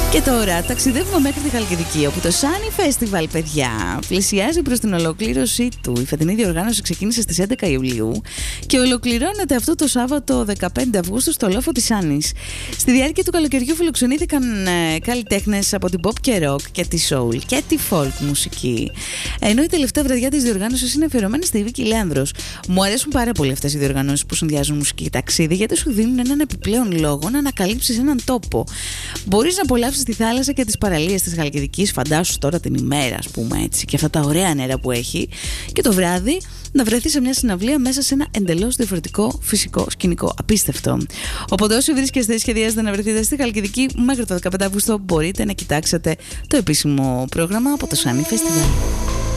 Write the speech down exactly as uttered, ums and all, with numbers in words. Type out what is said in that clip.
Και τώρα ταξιδεύουμε μέχρι τη Χαλκιδική, όπου το Sunny Festival, παιδιά, πλησιάζει προς την ολοκλήρωσή του. Η φετινή διοργάνωση ξεκίνησε στις έντεκα Ιουλίου και ολοκληρώνεται αυτό το Σάββατο δεκαπέντε Αυγούστου στο λόφο της Άννης. Στη διάρκεια του καλοκαιριού φιλοξενήθηκαν ε, καλλιτέχνες από την pop και rock και τη soul και τη folk μουσική. Ενώ η τελευταία βραδιά της διοργάνωσης είναι αφιερωμένη στη Βίκη Λέανδρος. Μου αρέσουν πάρα πολύ αυτές οι διοργανώσεις που συνδυάζουν μουσική και ταξίδι, γιατί σου δίνουν έναν επιπλέον λόγο να ανακαλύψεις έναν τόπο. Μπορείς να απολαύσεις τη θάλασσα και τις παραλίες της Χαλκιδικής, φαντάσου τώρα την ημέρα, ας πούμε έτσι, και αυτά τα ωραία νερά που έχει, και το βράδυ να βρεθεί σε μια συναυλία μέσα σε ένα εντελώς διαφορετικό φυσικό σκηνικό. Απίστευτο. Οπότε όσοι βρίσκεστε ή σχεδιάζετε να βρεθείτε στη Χαλκιδική μέχρι το δεκαπέντε Αυγούστου, μπορείτε να κοιτάξετε το επίσημο πρόγραμμα από το Sunny Festival.